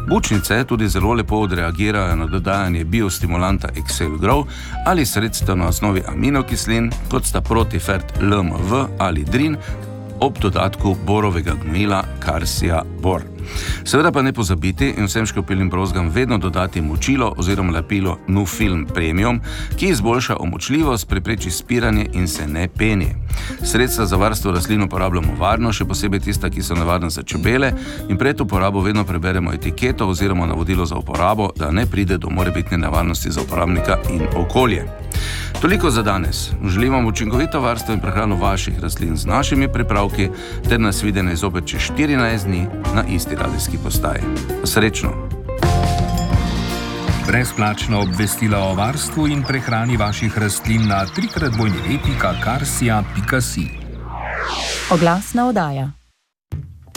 Bučnice tudi zelo lepo odreagirajo na dodajanje biostimulanta Excel Grow ali sredstev na osnovi aminokislin, kot sta Protifert LMV ali Drin, ob dodatku borovega gnojila Karsija Bor. Seveda pa ne pozabiti in vsem škropilim brozgam vedno dodati močilo oziroma lepilo Nufilm Premium, ki izboljša omočljivost, prepreči spiranje in se ne peni. Sredstva za varstvo rastlin uporabljamo varno, še posebej tista, ki so nevarna za čebele, in pred uporabo vedno preberemo etiketo oziroma navodilo za uporabo, da ne pride do morebitne nevarnosti za uporabnika in okolje. Toliko za danes. Želim vam učinkovito varstvo in prehrano vaših rastlin z našimi pripravki ter nas videne zopet čez 14 dni na isti radijski postaji. Srečno! Brezplačna obvestila o varstvu in prehrani vaših rastlin na www.karsija.si. Oglasna oddaja.